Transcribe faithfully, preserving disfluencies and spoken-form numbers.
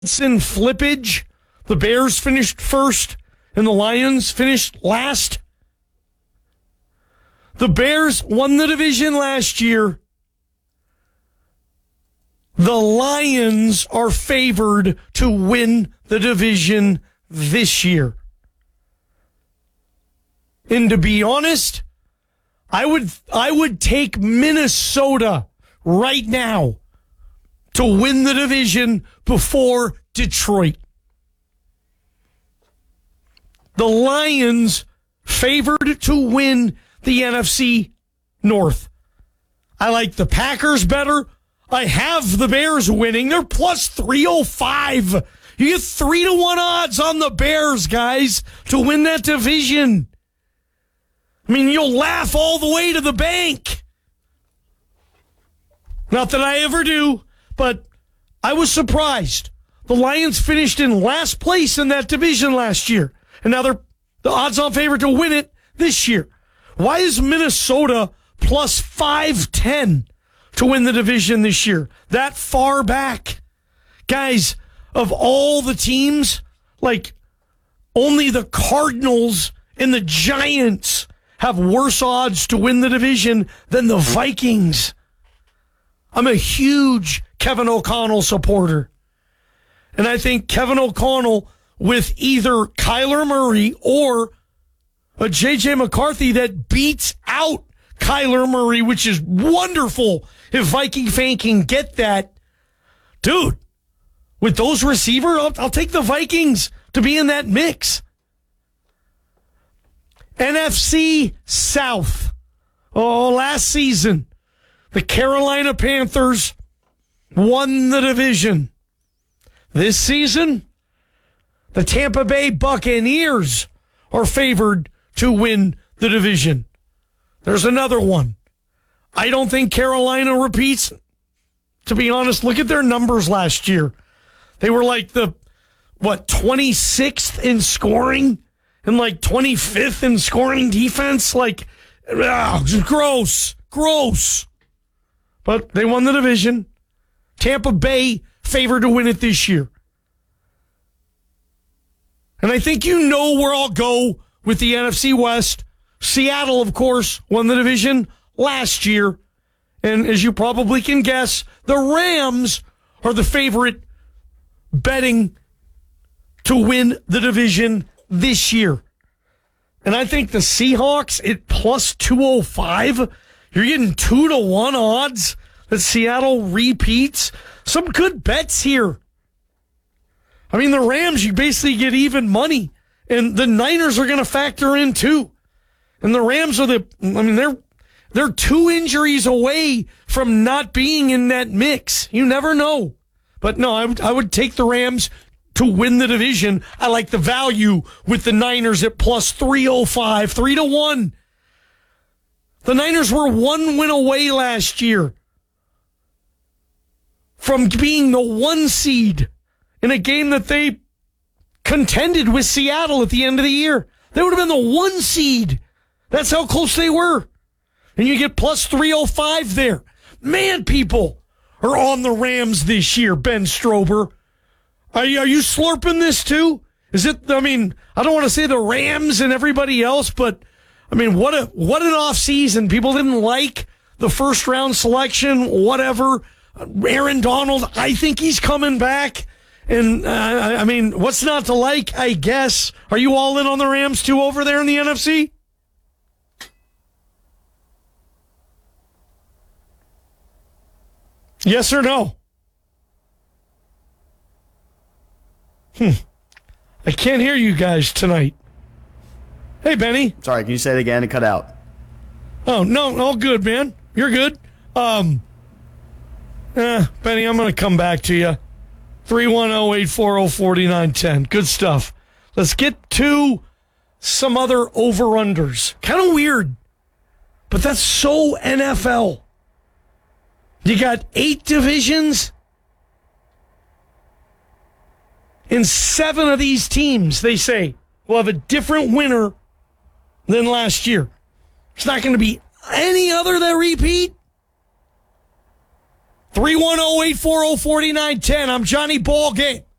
in flippage. The Bears finished first and the Lions finished last. The Bears won the division last year. The Lions are favored to win the division this year. And to be honest, I would I would take Minnesota right now to win the division before Detroit. The Lions favored to win the N F C North. I like the Packers better. I have the Bears winning. They're plus three oh five. You get three to one odds on the Bears, guys, to win that division. I mean, you'll laugh all the way to the bank. Not that I ever do, but I was surprised. The Lions finished in last place in that division last year, and now they're the odds-on favorite to win it this year. Why is Minnesota plus five ten to win the division this year? That far back. Guys, of all the teams, like, only the Cardinals and the Giants have worse odds to win the division than the Vikings. I'm a huge Kevin O'Connell supporter. And I think Kevin O'Connell with either Kyler Murray or a J J McCarthy that beats out Kyler Murray, which is wonderful if Viking fan can get that. Dude, with those receivers, I'll, I'll take the Vikings to be in that mix. N F C South. Oh, last season, the Carolina Panthers won the division. This season, the Tampa Bay Buccaneers are favored to win the division. There's another one. I don't think Carolina repeats. To be honest, look at their numbers last year. They were like the, what, twenty-sixth in scoring and like twenty-fifth in scoring defense. Like, ugh, gross, gross. But they won the division. Tampa Bay favored to win it this year. And I think you know where I'll go with the N F C West. Seattle, of course, won the division last year. And as you probably can guess, the Rams are the favorite betting to win the division this year. And I think the Seahawks at plus two oh five, you're getting two to one odds that Seattle repeats. Some good bets here. I mean, the Rams, you basically get even money. And the Niners are going to factor in too. And the Rams are the, I mean, they're they're two injuries away from not being in that mix. You never know. But no, I would, I would take the Rams to win the division. I like the value with the Niners at plus three oh five, three to one. The Niners were one win away last year from being the one seed in a game that they contended with Seattle at the end of the year. They would have been the one seed. That's how close they were. And you get plus three oh five there. Man, people are on the Rams this year, Ben Strober. Are you, are you slurping this too? Is it, I mean, I don't want to say the Rams and everybody else, but I mean, what a what an off season. People didn't like the first round selection, whatever. Aaron Donald, I think he's coming back. And, uh, I mean, what's not to like, I guess? Are you all in on the Rams, too, over there in the N F C? Yes or no? Hmm. I can't hear you guys tonight. Hey, Benny. Sorry, can you say it again? It cut out. Oh, no, all good, man. You're good. Um, eh, Benny, I'm going to come back to you. three one zero, eight four zero, four nine one zero. Good stuff. Let's get to some other over-unders. Kind of weird, but that's so N F L. You got eight divisions, and seven of these teams, they say, will have a different winner than last year. It's not going to be any other that repeat. three one zero, eight four zero, four nine one zero. I'm Johnny Ballgame.